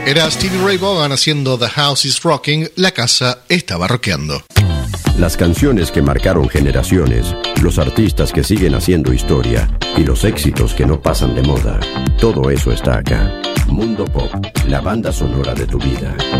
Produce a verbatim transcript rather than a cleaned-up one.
Era Stevie Ray Vaughan haciendo The House is Rocking, la casa estaba rockeando. Las canciones que marcaron generaciones, los artistas que siguen haciendo historia y los éxitos que no pasan de moda. Todo eso está acá. Mundo Pop, la banda sonora de tu vida.